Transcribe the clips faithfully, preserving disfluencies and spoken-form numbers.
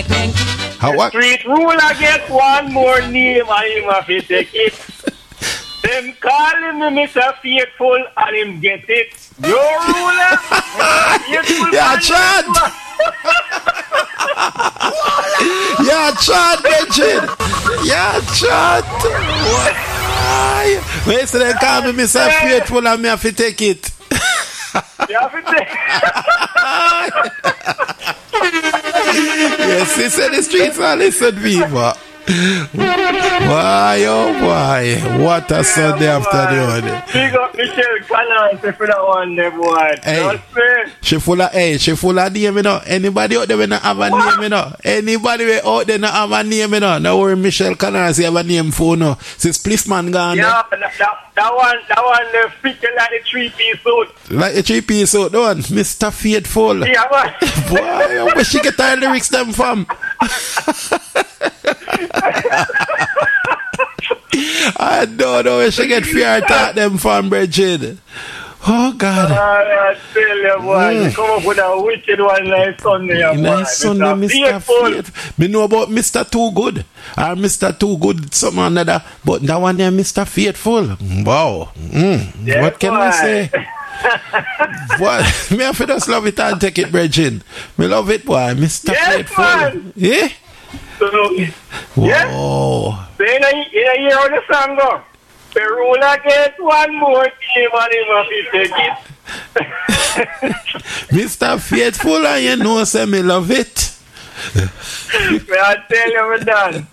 How what? Street ruler get one more name and him have to take it. Them call him Mister Faithful and him get it. Your ruler. Yeah, Chad. Yeah, Chad, Richard. Yeah, Chad. Why? Wait, so they call me Mister Faithful and me have to take it. You have to take Yes, he said the streets are listen, people. Why, oh boy, what a Sunday yeah, afternoon. Big up Michelle Cannon for that one there, boy. Hey, she full of, hey, she full of name, you know. Anybody out there will not have a what? Name, you know. Anybody out there not have a name, you know. Now worry, Michelle Cannon, she have a name for no. Since policeman gone yeah, there. That, that, that one, that one, the fitting like the three-piece suit. Like the three-piece suit, the one, Mister Faithful. Yeah, man. Boy, where she get her lyrics them from? I don't know where she get fear talk them from, Bridget. Oh, God. Uh, I tell you, boy, mm. You come up with a wicked one like Sunday. Nice Sunday, Mister Faithful. Me know about Mister Too Good. Or Mister Too Good, something another. But that one there, Mister Faithful. Wow. Mm. Yes, what can boy. I say? What? Me have to just love it and take it, Bridget. Me love it, boy. Mister Yes, Faithful. Man. Yeah? So, yes. Whoa. So in a, in a year how the song go, the ruler get one more team and him have to take it. Mister Faithful, and you know, say me love it. May I tell you, we're done.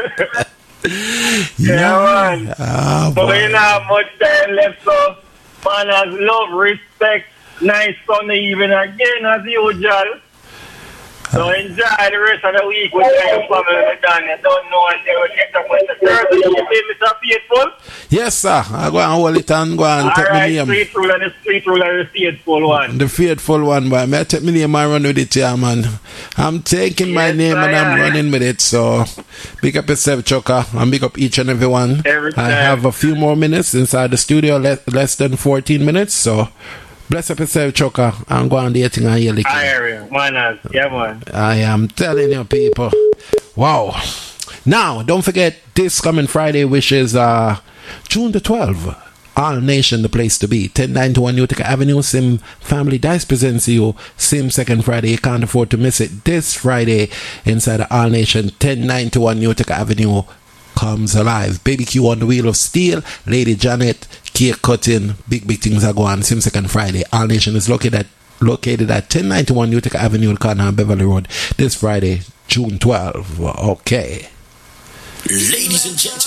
Yeah, yeah, man. Ah, but we don't have much time left, so man has love, respect, nice Sunday evening again as usual. So enjoy the rest of the week with your family. Done. You don't know until we get up with the Thursday. You see, Mister Faithful? Yes, sir. I go and hold it and go and all take right, my name. Street ruler, the street ruler, the faithful one. The faithful one, boy. May I take my name and run with it, yeah, man. I'm taking my yes, name and I'm am. running with it. So, big up yourself, Chucker, and big up each and every one. Every time. I have a few more minutes inside the studio, less, less than fourteen minutes. So, bless up yourself, Chucker, and go on dating and yell. I hear you. Man, yeah, man. I am telling you, people. Wow. Now, don't forget, this coming Friday, which is uh, June the twelfth. All Nation, the place to be. ten ninety-one Utica Avenue. Sim Family Dice presents you Sim Second Friday. You can't afford to miss it. This Friday, inside the All Nation, ten ninety-one Utica Avenue comes alive. Baby Q on the Wheel of Steel. Lady Janet, cake cutting. Big, big things are going on. Sim Second Friday. All Nation is located at located at ten ninety-one Utica Avenue, Canaan, Beverly Road. This Friday, June twelfth. Okay. Ladies and gentlemen.